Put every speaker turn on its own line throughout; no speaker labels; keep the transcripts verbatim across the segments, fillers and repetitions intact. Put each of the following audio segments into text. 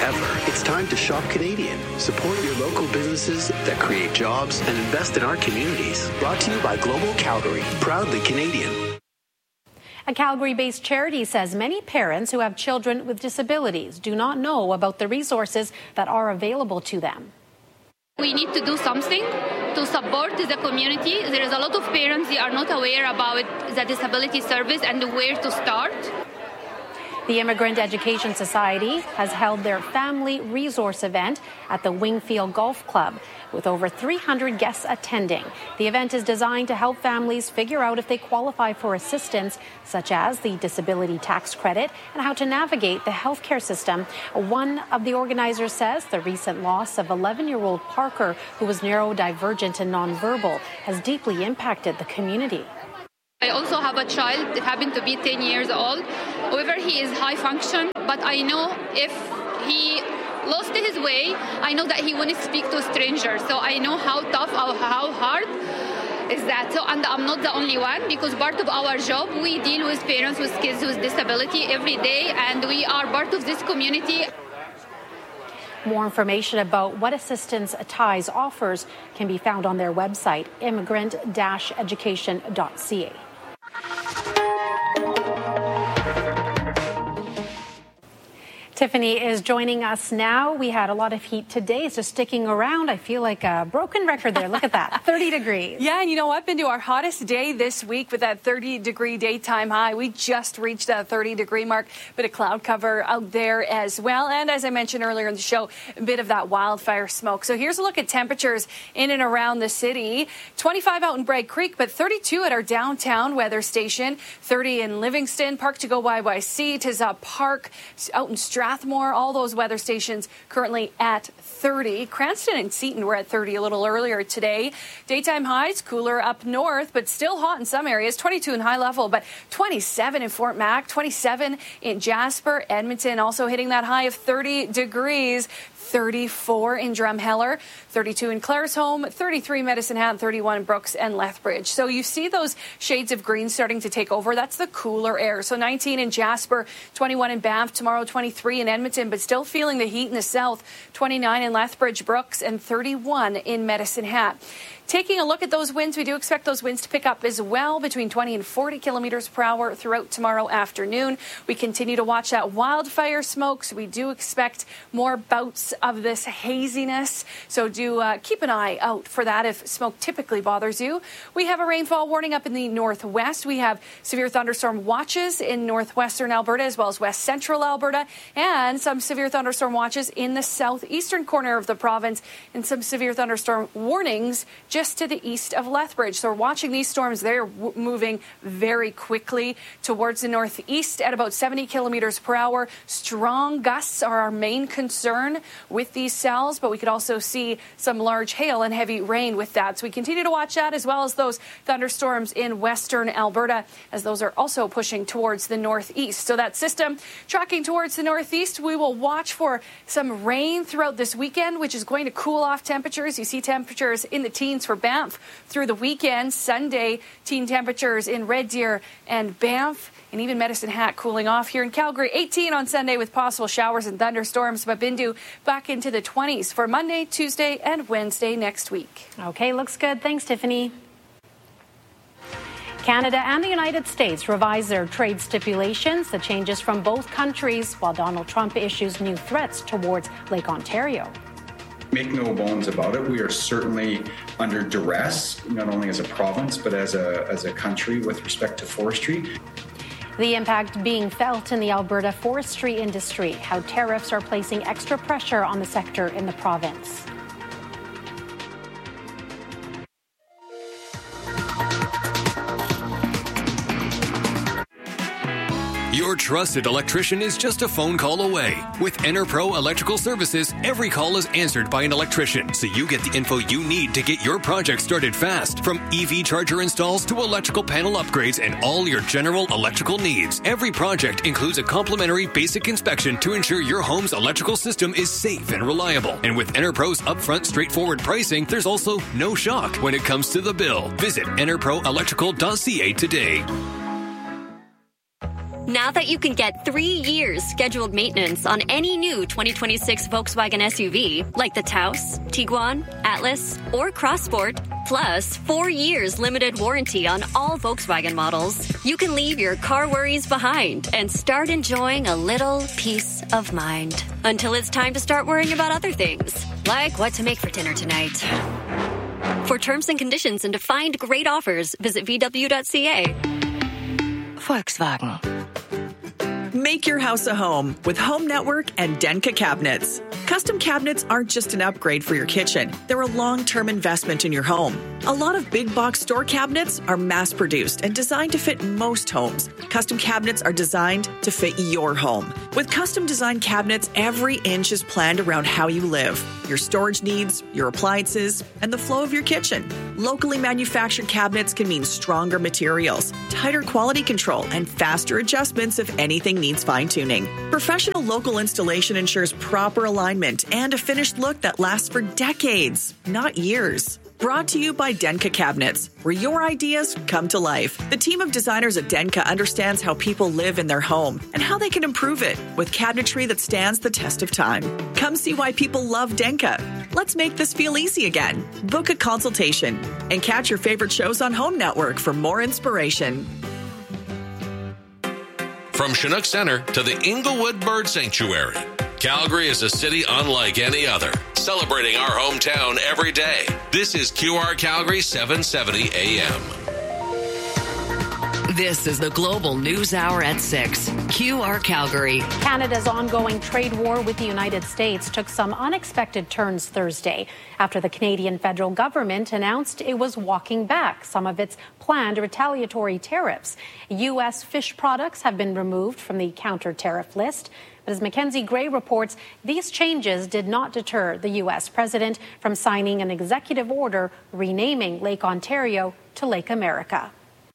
ever. It's time to shop Canadian. Support your local businesses that create jobs and invest in our communities. Brought to you by Global Calgary. Proudly Canadian.
A Calgary-based charity says many parents who have children with disabilities do not know about the resources that are available to them.
We need to do something to support the community. There is a lot of parents that are not aware about the disability service and where to start.
The Immigrant Education Society has held their family resource event at the Wingfield Golf Club with over three hundred guests attending. The event is designed to help families figure out if they qualify for assistance, such as the disability tax credit, and how to navigate the healthcare system. One of the organizers says the recent loss of eleven-year-old Parker, who was neurodivergent and nonverbal, has deeply impacted the community.
I also have a child that happened to be ten years old. However, he is high function, but I know if he lost his way, I know that he wouldn't speak to strangers. So I know how tough or how hard is that. So, and I'm not the only one, because part of our job, we deal with parents with kids with disability every day, and we are part of this community.
More information about what Assistance Ties offers can be found on their website, immigrant education dot c a. Tiffany is joining us now. We had a lot of heat today, so sticking around. I feel like a broken record there. Look at that, thirty degrees.
Yeah, and you know what? Been to our hottest day this week with that thirty degree daytime high. We just reached that thirty degree mark. Bit of cloud cover out there as well. And as I mentioned earlier in the show, a bit of that wildfire smoke. So here's a look at temperatures in and around the city. twenty-five out in Bragg Creek, but thirty-two at our downtown weather station. thirty in Livingston, Park to Go Y Y C, Tizza Park, out in Strathmore. Strathmore, all those weather stations currently at thirty. Cranston and Seton were at thirty a little earlier today. Daytime highs cooler up north, but still hot in some areas. twenty-two in High Level, but twenty-seven in Fort Mac, twenty-seven in Jasper. Edmonton also hitting that high of thirty degrees. thirty-four in Drumheller, thirty-two in Claresholm, thirty-three Medicine Hat, thirty-one in Brooks and Lethbridge. So you see those shades of green starting to take over. That's the cooler air. So nineteen in Jasper, twenty-one in Banff, tomorrow twenty-three in Edmonton, but still feeling the heat in the south, twenty-nine in Lethbridge, Brooks, and thirty-one in Medicine Hat. Taking a look at those winds, we do expect those winds to pick up as well, between twenty and forty kilometers per hour throughout tomorrow afternoon. We continue to watch that wildfire smoke, so we do expect more bouts of this haziness. So do uh, keep an eye out for that if smoke typically bothers you. We have a rainfall warning up in the northwest. We have severe thunderstorm watches in northwestern Alberta as well as west central Alberta, and some severe thunderstorm watches in the southeastern corner of the province, and some severe thunderstorm warnings just just to the east of Lethbridge. So we're watching these storms. They're w- moving very quickly towards the northeast at about seventy kilometers per hour. Strong gusts are our main concern with these cells, but we could also see some large hail and heavy rain with that. So we continue to watch that, as well as those thunderstorms in western Alberta, as those are also pushing towards the northeast. So that system tracking towards the northeast, we will watch for some rain throughout this weekend, which is going to cool off temperatures. You see temperatures in the teens for Banff through the weekend. Sunday, teen temperatures in Red Deer and Banff, and even Medicine Hat cooling off. Here in Calgary, eighteen on Sunday with possible showers and thunderstorms, but Bindu back into the twenties for Monday, Tuesday, and Wednesday next week.
Okay, looks good. Thanks, Tiffany. Canada and the United States revise their trade stipulations, the changes from both countries, while Donald Trump issues new threats towards Lake Ontario.
Make no bones about it, we are certainly under duress, not only as a province, but as a as a country with respect to forestry.
The impact being felt in the Alberta forestry industry, how tariffs are placing extra pressure on the sector in the province.
Your trusted electrician is just a phone call away. With EnerPro Electrical Services, every call is answered by an electrician, so you get the info you need to get your project started fast. From E V charger installs to electrical panel upgrades and all your general electrical needs, every project includes a complimentary basic inspection to ensure your home's electrical system is safe and reliable. And with EnerPro's upfront, straightforward pricing, there's also no shock when it comes to the bill. Visit ener pro electrical dot c a today.
Now that you can get three years scheduled maintenance on any new twenty twenty-six Volkswagen S U V, like the Taos, Tiguan, Atlas, or Crossport, plus four years limited warranty on all Volkswagen models, you can leave your car worries behind and start enjoying a little peace of mind. Until it's time to start worrying about other things, like what to make for dinner tonight. For terms and conditions and to find great offers, visit V W dot C A. Volkswagen.
Make your house a home with Home Network and Denka cabinets. Custom cabinets aren't just an upgrade for your kitchen. They're a long-term investment in your home. A lot of big box store cabinets are mass-produced and designed to fit most homes. Custom cabinets are designed to fit your home. With custom design cabinets, every inch is planned around how you live, your storage needs, your appliances, and the flow of your kitchen. Locally manufactured cabinets can mean stronger materials, tighter quality control, and faster adjustments if anything needs fine-tuning. Professional local installation ensures proper alignment and a finished look that lasts for decades, not years. Brought to you by Denka Cabinets, where your ideas come to life. The team of designers at Denka understands how people live in their home and how they can improve it with cabinetry that stands the test of time. Come see why people love Denka. Let's make this feel easy again. Book a consultation and catch your favorite shows on Home Network for more inspiration.
From Chinook Center to the Inglewood Bird Sanctuary, Calgary is a city unlike any other, celebrating our hometown every day. This is Q R Calgary seven seventy A M.
This is the Global News Hour at six. Q R Calgary.
Canada's ongoing trade war with the United States took some unexpected turns Thursday after the Canadian federal government announced it was walking back some of its planned retaliatory tariffs. U S fish products have been removed from the counter-tariff list. But as Mackenzie Gray reports, these changes did not deter the U S president from signing an executive order renaming Lake Ontario to Lake America.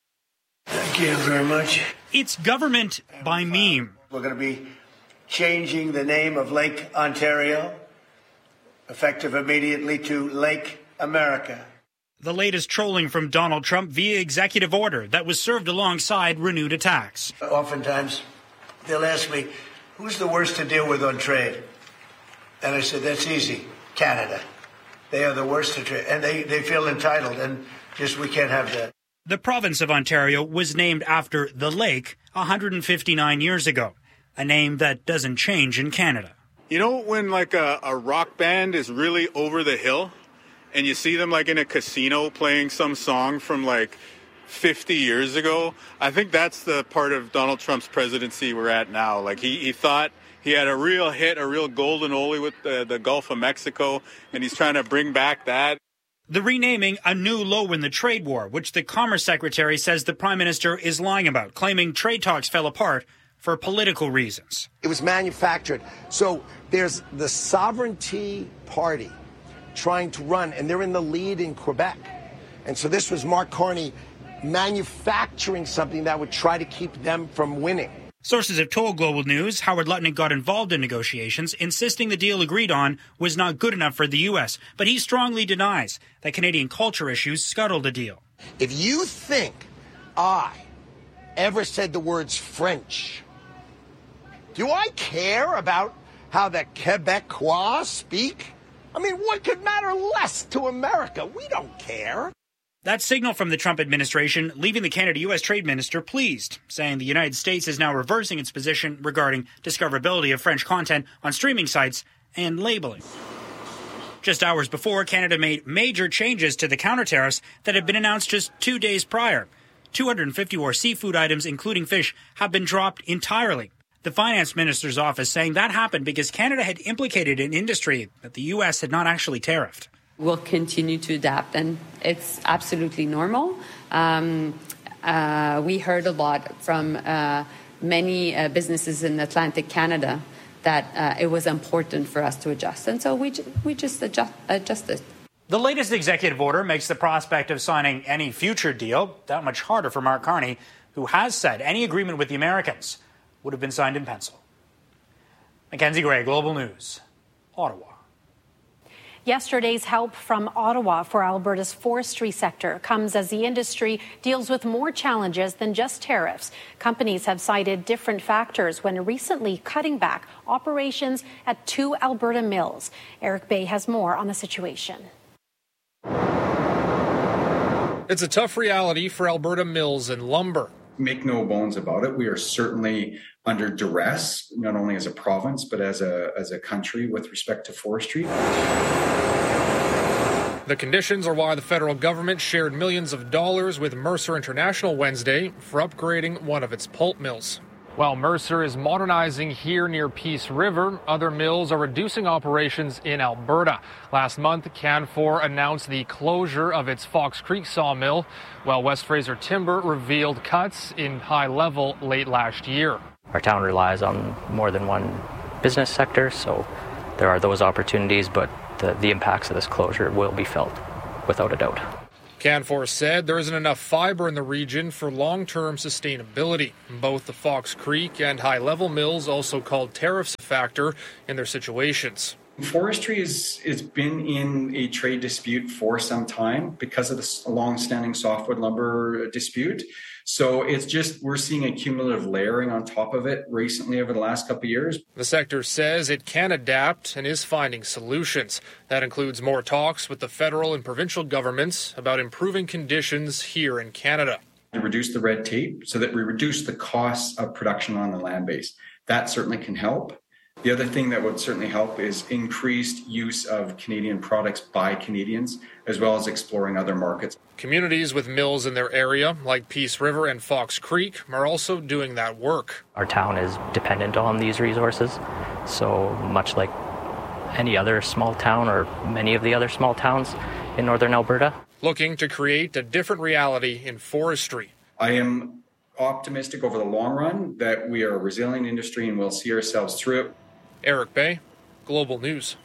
Thank you very much.
It's government by meme.
We're going to be changing the name of Lake Ontario, effective immediately, to Lake America.
The latest trolling from Donald Trump via executive order that was served alongside renewed attacks.
Oftentimes, they'll ask me, who's the worst to deal with on trade? And I said, that's easy, Canada. They are the worst to trade. And they, they feel entitled, and just we can't have that.
The province of Ontario was named after the lake one hundred fifty-nine years ago, a name that doesn't change in Canada.
You know when like a, a rock band is really over the hill and you see them like in a casino playing some song from like fifty years ago? I think that's the part of Donald Trump's presidency we're at now. Like he, he thought he had a real hit, a real golden oldie with the, the Gulf of Mexico, and he's trying to bring back that.
The renaming a new low in the trade war, which the Commerce Secretary says the Prime Minister is lying about, claiming trade talks fell apart for political reasons.
It was manufactured. So there's the Sovereignty Party trying to run, and they're in the lead in Quebec. And so this was Mark Carney manufacturing something that would try to keep them from winning.
Sources have told Global News Howard Lutnick got involved in negotiations, insisting the deal agreed on was not good enough for the U S. But he strongly denies that Canadian culture issues scuttled the deal.
If you think I ever said the words French, do I care about how the Quebecois speak? I mean, what could matter less to America? We don't care.
That signal from the Trump administration leaving the Canada-U S trade minister pleased, saying the United States is now reversing its position regarding discoverability of French content on streaming sites and labeling. Just hours before, Canada made major changes to the counter-tariffs that had been announced just two days prior. two hundred fifty more seafood items, including fish, have been dropped entirely. The finance minister's office saying that happened because Canada had implicated an industry that the U S had not actually tariffed.
We'll continue to adapt, and it's absolutely normal. Um, uh, we heard a lot from uh, many uh, businesses in Atlantic Canada that uh, it was important for us to adjust, and so we ju- we just adjust, adjusted.
The latest executive order makes the prospect of signing any future deal that much harder for Mark Carney, who has said any agreement with the Americans would have been signed in pencil. Mackenzie Gray, Global News, Ottawa.
Yesterday's help from Ottawa for Alberta's forestry sector comes as the industry deals with more challenges than just tariffs. Companies have cited different factors when recently cutting back operations at two Alberta mills. Eric Bay has more on the situation.
It's a tough reality for Alberta mills and lumber.
Make no bones about it. We are certainly under duress, not only as a province, but as a as a country with respect to forestry.
The conditions are why the federal government shared millions of dollars with Mercer International Wednesday for upgrading one of its pulp mills. While Mercer is modernizing here near Peace River, other mills are reducing operations in Alberta. Last month, Canfor announced the closure of its Fox Creek sawmill, while West Fraser Timber revealed cuts in High Level late last year.
Our town relies on more than one business sector, so there are those opportunities, but the, the impacts of this closure will be felt, without a doubt.
Canfor said there isn't enough fiber in the region for long-term sustainability. Both the Fox Creek and High Level mills also called tariffs a factor in their situations.
Forestry has is, is been in a trade dispute for some time because of the long-standing softwood lumber dispute. So it's just, we're seeing a cumulative layering on top of it recently over the last couple of years.
The sector says it can adapt and is finding solutions. That includes more talks with the federal and provincial governments about improving conditions here in Canada.
To reduce the red tape so that we reduce the costs of production on the land base. That certainly can help. The other thing that would certainly help is increased use of Canadian products by Canadians, as well as exploring other markets.
Communities with mills in their area, like Peace River and Fox Creek, are also doing that work.
Our town is dependent on these resources, so much like any other small town or many of the other small towns in northern Alberta.
Looking to create a different reality in forestry.
I am optimistic over the long run that we are a resilient industry and we'll see ourselves through it.
Eric Bay, Global News.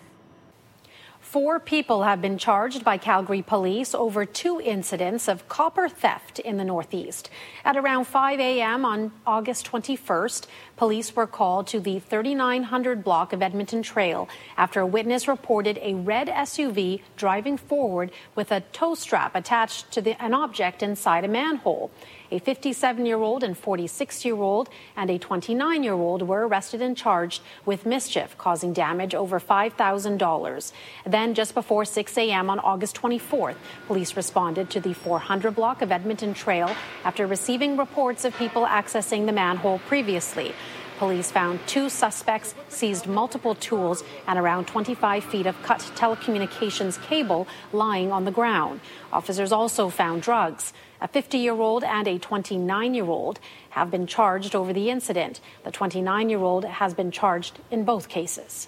Four people have been charged by Calgary police over two incidents of copper theft in the Northeast. At around five a.m. on August twenty-first, police were called to the thirty-nine hundred block of Edmonton Trail after a witness reported a red S U V driving forward with a tow strap attached to the, an object inside a manhole. A fifty-seven-year-old and forty-six-year-old and a twenty-nine-year-old were arrested and charged with mischief, causing damage over five thousand dollars. Then, just before six a.m. on August twenty-fourth, police responded to the four hundred block of Edmonton Trail after receiving reports of people accessing the manhole previously. Police found two suspects, seized multiple tools, and around twenty-five feet of cut telecommunications cable lying on the ground. Officers also found drugs. A fifty-year-old and a twenty-nine-year-old have been charged over the incident. The twenty-nine-year-old has been charged in both cases.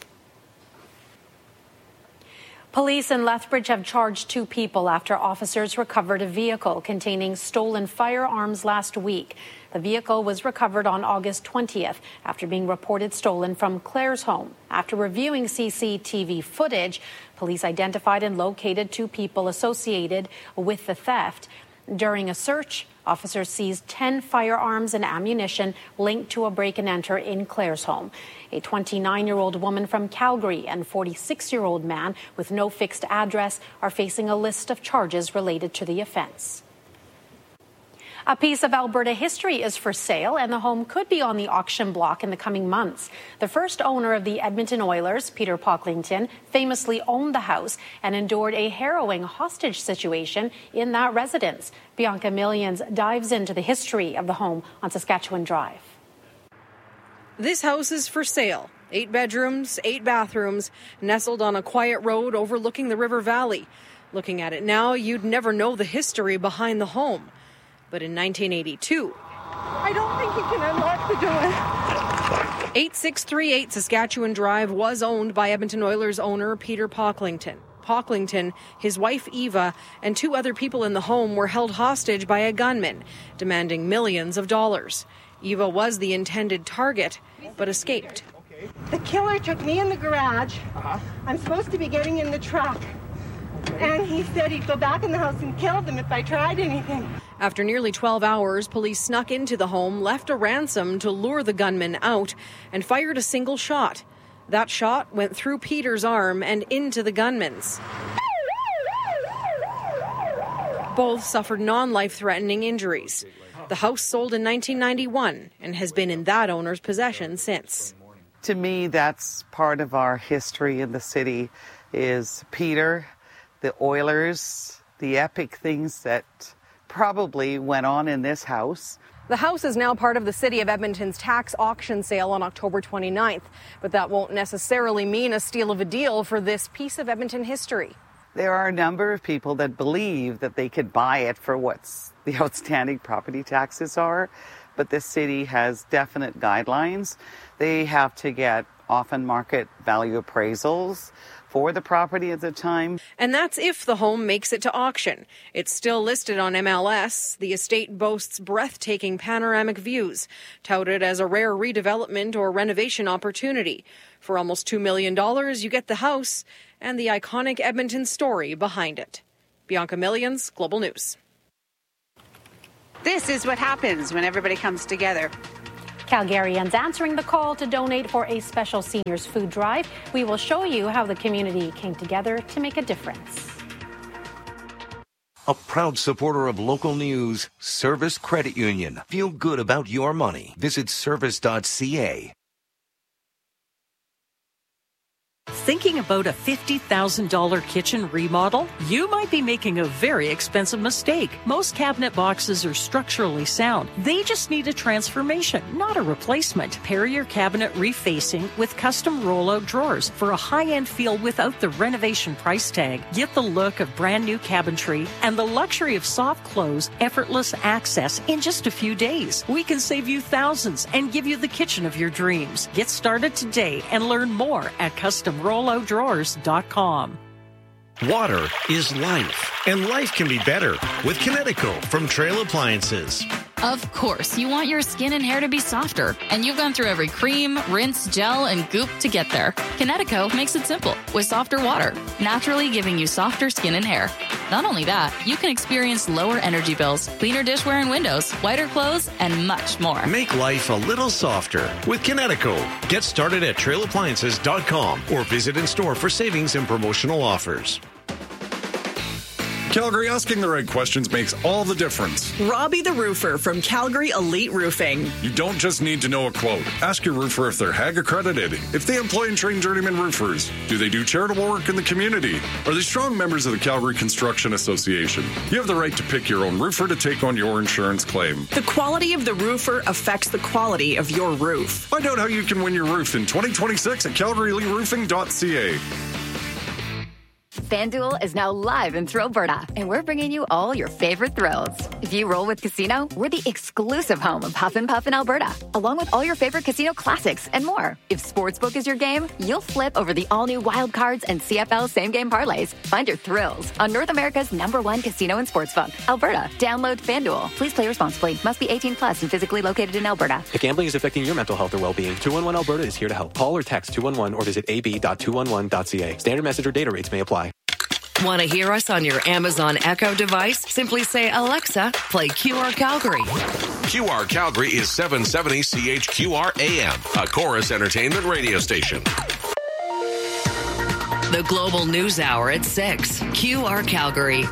Police in Lethbridge have charged two people after officers recovered a vehicle containing stolen firearms last week. The vehicle was recovered on August twentieth after being reported stolen from Claire's home. After reviewing C C T V footage, police identified and located two people associated with the theft. During a search, officers seized ten firearms and ammunition linked to a break and enter in Claire's home. A twenty-nine-year-old woman from Calgary and forty-six-year-old man with no fixed address are facing a list of charges related to the offense. A piece of Alberta history is for sale, and the home could be on the auction block in the coming months. The first owner of the Edmonton Oilers, Peter Pocklington, famously owned the house and endured a harrowing hostage situation in that residence. Bianca Millions dives into the history of the home on Saskatchewan Drive.
This house is for sale. Eight bedrooms, eight bathrooms, nestled on a quiet road overlooking the River Valley. Looking at it now, you'd never know the history behind the home. But in nineteen eighty-two...
I don't think you can unlock the door.
eighty-six thirty-eight Saskatchewan Drive was owned by Edmonton Oilers owner Peter Pocklington. Pocklington, his wife Eva, and two other people in the home were held hostage by a gunman, demanding millions of dollars. Eva was the intended target, but escaped.
The killer took me in the garage. Uh-huh. I'm supposed to be getting in the truck. And he said he'd go back in the house and kill them if I tried anything.
After nearly twelve hours, police snuck into the home, left a ransom to lure the gunman out, and fired a single shot. That shot went through Peter's arm and into the gunman's. Both suffered non-life-threatening injuries. The house sold in nineteen ninety-one and has been in that owner's possession since.
To me, that's part of our history in the city, is Peter, the Oilers, the epic things that probably went on in this house.
The house is now part of the City of Edmonton's tax auction sale on October twenty-ninth, but that won't necessarily mean a steal of a deal for this piece of Edmonton history.
There are a number of people that believe that they could buy it for what's the outstanding property taxes are, but this city has definite guidelines. They have to get often market value appraisals for the property at the time.
And that's if the home makes it to auction. It's still listed on M L S. The estate boasts breathtaking panoramic views, touted as a rare redevelopment or renovation opportunity. For almost two million dollars, you get the house and the iconic Edmonton story behind it. Bianca Millions, Global News.
This is what happens when everybody comes together.
Calgarians answering the call to donate for a special seniors food drive. We will show you how the community came together to make a difference.
A proud supporter of local news, Service Credit Union. Feel good about your money. Visit service dot c a.
Thinking about a fifty thousand dollars kitchen remodel? You might be making a very expensive mistake. Most cabinet boxes are structurally sound. They just need a transformation, not a replacement. Pair your cabinet refacing with custom rollout drawers for a high-end feel without the renovation price tag. Get the look of brand new cabinetry and the luxury of soft close, effortless access in just a few days. We can save you thousands and give you the kitchen of your dreams. Get started today and learn more at custom rollout drawers dot com.
Water is life, and life can be better with Kinetico from Trail Appliances.
Of course, you want your skin and hair to be softer, and you've gone through every cream, rinse, gel, and goop to get there. Kinetico makes it simple with softer water, naturally giving you softer skin and hair. Not only that, you can experience lower energy bills, cleaner dishware and windows, whiter clothes, and much more.
Make life a little softer with Kinetico. Get started at trail appliances dot com or visit in store for savings and promotional offers.
Calgary, asking the right questions makes all the difference.
Robbie the Roofer from Calgary Elite Roofing.
You don't just need to know a quote. Ask your roofer if they're H A G accredited, if they employ and train journeyman roofers. Do they do charitable work in the community? Are they strong members of the Calgary Construction Association? You have the right to pick your own roofer to take on your insurance claim.
The quality of the roofer affects the quality of your roof.
Find out how you can win your roof in twenty twenty-six at calgary elite roofing dot c a.
FanDuel is now live in Thrillberta, and we're bringing you all your favorite thrills. If you roll with Casino, we're the exclusive home of Huff and Puff in Alberta, along with all your favorite casino classics and more. If Sportsbook is your game, you'll flip over the all-new Wild Cards and C F L same-game parlays. Find your thrills on North America's number one casino and sportsbook, Alberta. Download FanDuel. Please play responsibly. Must be eighteen plus and physically located in Alberta.
If gambling is affecting your mental health or well-being, two one one Alberta is here to help. Call or text two one one or visit a b dot two one one dot c a. Standard message or data rates may apply.
Want to hear us on your Amazon Echo device? Simply say, Alexa, play Q R Calgary.
Q R Calgary is seven seventy C H Q R A M, a Chorus Entertainment radio station.
The Global News Hour at six. Q R Calgary.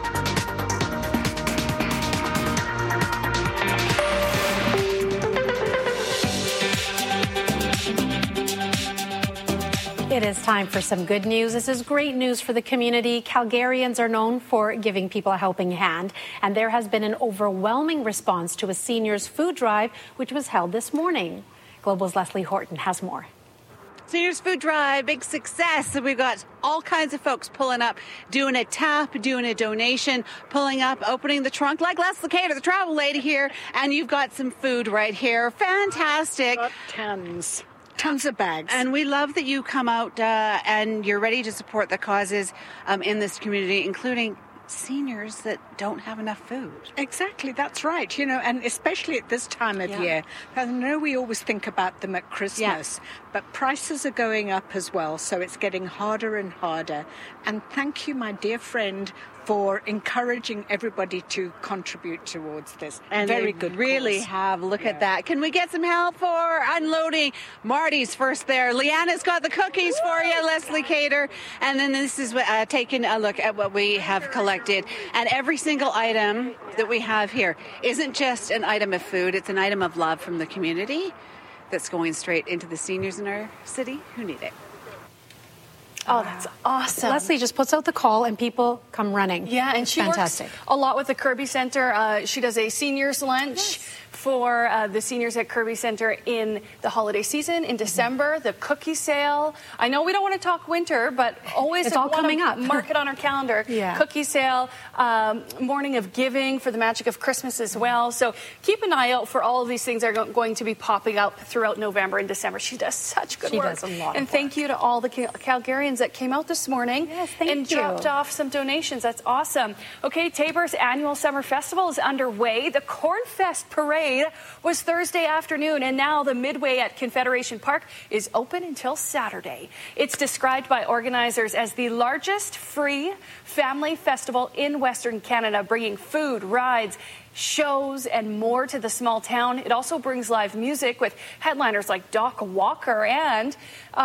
It is time for some good news. This is great news for the community. Calgarians are known for giving people a helping hand, and there has been an overwhelming response to a seniors food drive, which was held this morning. Global's Leslie Horton has more.
Seniors Food Drive, big success. We've got all kinds of folks pulling up, doing a tap, doing a donation, pulling up, opening the trunk, like Leslie Cater, the travel lady here, and you've got some food right here. Fantastic.
Got tons. Tons of bags.
And we love that you come out uh, and you're ready to support the causes um, in this community, including seniors that don't have enough food.
Exactly, that's right. You know, and especially at this time of
Yeah.
year. I know we always think about them at Christmas,
Yeah.
But prices are going up as well, so it's getting harder and harder. And thank you, my dear friend, for encouraging everybody to contribute towards this.
And
Very
they
good
really
cause.
have. Look
Yeah.
at that. Can we get some help for unloading? Marty's first there. Leanna's got the cookies Woo! For you, Leslie Cater. And then this is uh, taking a look at what we have collected. And every single item that we have here isn't just an item of food, it's an item of love from the community that's going straight into the seniors in our city who need it.
Oh, that's awesome. Leslie just puts out the call and people come running.
Yeah, and
it's
she
fantastic.
works a lot with the Kirby Center. Uh, she does a seniors lunch
yes.
for uh, the seniors at Kirby Center in the holiday season, in December, mm-hmm. the cookie sale. I know we don't want to talk winter, but always
it's all coming up.
Mark it on our calendar.
Yeah.
Cookie sale, um, morning of giving for the magic of Christmas as well. So keep an eye out for all of these things that are go- going to be popping up throughout November and December. She does such good
she
work.
She does a lot
And
of
thank
work.
you to all the Cal- Calgarians that came out this morning
yes, thank
and
you.
dropped off some donations. That's awesome. Okay, Tabor's annual summer festival is underway. The Cornfest Parade was Thursday afternoon, and now the Midway at Confederation Park is open until Saturday. It's described by organizers as the largest free family festival in Western Canada, bringing food, rides, shows, and more to the small town. It also brings live music with headliners like Doc Walker and uh,